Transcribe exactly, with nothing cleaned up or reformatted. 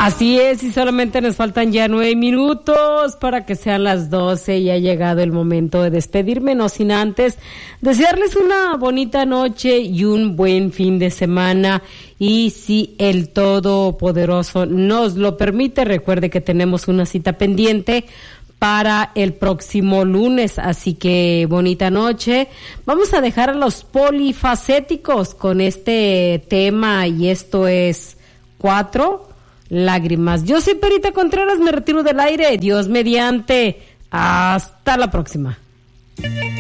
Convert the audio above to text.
Así es, y solamente nos faltan ya nueve minutos para que sean las doce y ha llegado el momento de despedirme, no sin antes desearles una bonita noche y un buen fin de semana. Y si el Todopoderoso nos lo permite, recuerde que tenemos una cita pendiente para el próximo lunes, así que bonita noche. Vamos a dejar a los polifacéticos con este tema y esto es Cuatro Lágrimas. Yo soy Perita Contreras, me retiro del aire. Dios mediante. Hasta la próxima.